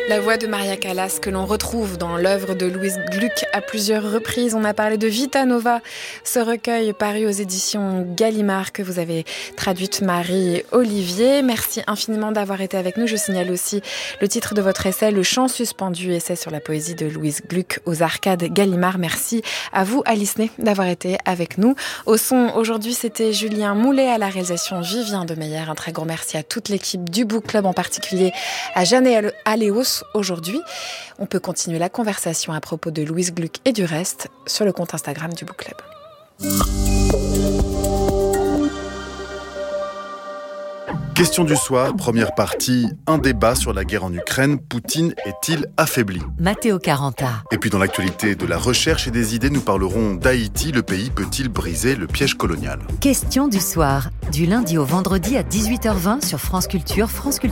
La voix de Maria Callas que l'on retrouve dans l'œuvre de Louise Gluck à plusieurs reprises. On a parlé de Vita Nova, ce recueil paru aux éditions Gallimard que vous avez traduite Marie-Olivier. Merci infiniment d'avoir été avec nous. Je signale aussi le titre de votre essai, Le chant suspendu, essai sur la poésie de Louise Gluck aux Arcades Gallimard. Merci à vous, Alice Ney, d'avoir été avec nous. Au son, aujourd'hui, c'était Julien Moulet, à la réalisation Vivien de Meyer. Un très grand merci à toute l'équipe du Book Club, en particulier à Jeanne Aléos. Aujourd'hui, on peut continuer la conversation à propos de Louise Gluck et du reste sur le compte Instagram du Book Club. Question du soir, première partie, un débat sur la guerre en Ukraine. Poutine est-il affaibli ? Matteo Caranta. Et puis dans l'actualité de la recherche et des idées, nous parlerons d'Haïti. Le pays peut-il briser le piège colonial ? Question du soir, du lundi au vendredi à 18h20 sur France Culture,